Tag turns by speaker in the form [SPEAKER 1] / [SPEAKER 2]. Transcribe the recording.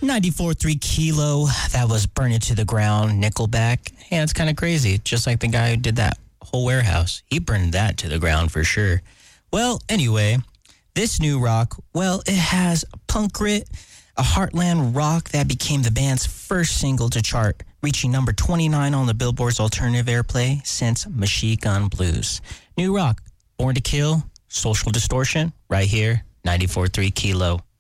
[SPEAKER 1] 94.3 Kilo, that was Burn It to the Ground, Nickelback. Yeah, it's kind of crazy. Just like the guy who did that whole warehouse. He burned that to the ground for sure. Well, anyway, this new rock, well, it has punk grit, a heartland rock that became the band's first single to chart, reaching number 29 on the Billboard's alternative airplay since Machine Gun Blues. New rock, Born to Kill, Social Distortion, right here, 94.3 Kilo.